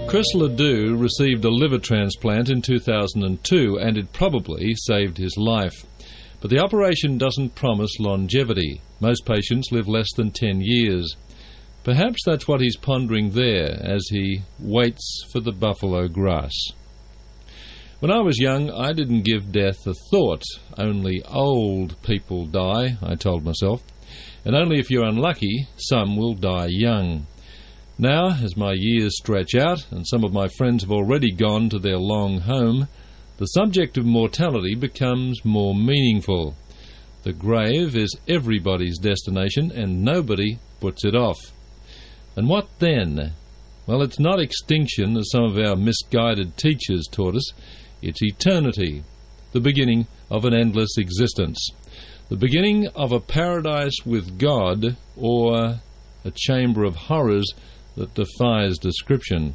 Chris Ledoux received a liver transplant in 2002, and it probably saved his life. But the operation doesn't promise longevity. Most patients live less than 10 years. Perhaps that's what he's pondering there as he waits for the buffalo grass. When I was young, I didn't give death a thought. Only old people die, I told myself. And only if you're unlucky, some will die young. Now, as my years stretch out, and some of my friends have already gone to their long home, the subject of mortality becomes more meaningful. The grave is everybody's destination, and nobody puts it off. And what then? Well, it's not extinction, as some of our misguided teachers taught us. It's eternity, the beginning of an endless existence, the beginning of a paradise with God, or a chamber of horrors that defies description.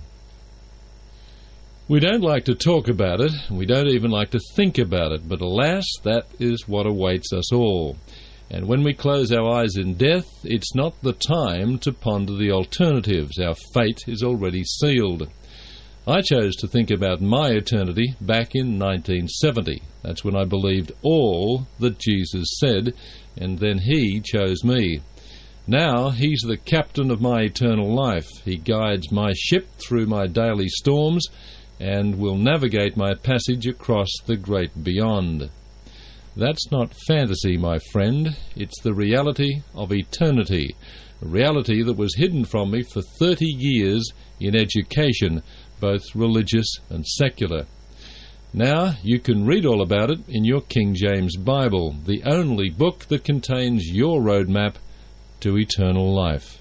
We don't like to talk about it, we don't even like to think about it, but alas, that is what awaits us all. And when we close our eyes in death, it's not the time to ponder the alternatives. Our fate is already sealed. I chose to think about my eternity back in 1970. That's when I believed all that Jesus said, and then He chose me. Now He's the captain of my eternal life. He guides my ship through my daily storms and will navigate my passage across the great beyond. That's not fantasy, my friend. It's the reality of eternity, a reality that was hidden from me for 30 years in education, both religious and secular. Now you can read all about it in your King James Bible, the only book that contains your roadmap to eternal life.